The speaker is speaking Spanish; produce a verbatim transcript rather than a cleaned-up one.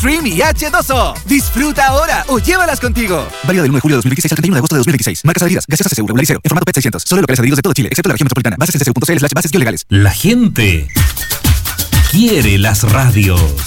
Extreme y H dos O. Disfruta ahora o llévalas contigo. Válido del uno de julio de dos mil veintiséis al treinta y uno de agosto de dos mil veintiséis. Marcas adheridas. Gaseosa C C U Regularizero. En formato P E T seiscientos. Solo locales adheridos de todo Chile, excepto la región metropolitana. Bases en c c u punto c l slash bases legales. La gente quiere las radios.